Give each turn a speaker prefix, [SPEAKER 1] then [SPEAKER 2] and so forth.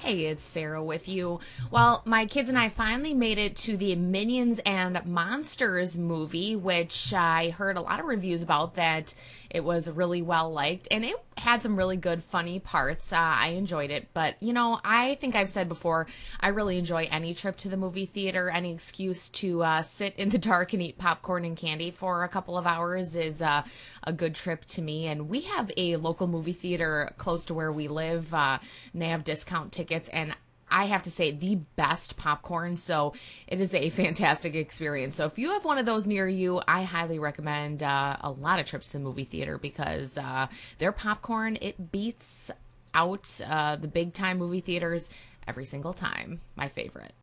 [SPEAKER 1] Hey, it's Sarah with you. Well, my kids and I finally made it to the Minions and Monsters movie, which I heard a lot of reviews about that it was really well liked and it had some really good, funny parts. I enjoyed it, but I think I've said before, I really enjoy any trip to the movie theater. Any excuse to sit in the dark and eat popcorn and candy for a couple of hours is a good trip to me. And we have a local movie theater close to where we live, and they have discount tickets, and I have to say the best popcorn. So it is a fantastic experience. So if you have one of those near you, I highly recommend a lot of trips to the movie theater because their popcorn, it beats out the big time movie theaters every single time. My favorite.